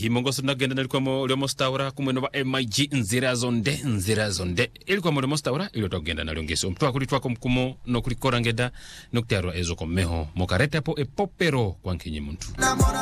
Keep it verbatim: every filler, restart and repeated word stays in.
himongoso nagenda nalikuwa mo lyo mostaura kumweno wa M I G nzira zonde nzira zonde ilikuwa mo lyo mostaura ilo togenda naliongeso mtu akuli twako mkumo no kulikora ngeda noktiarwa ezo komeho mokareta po epopero kwa nkinyi muntu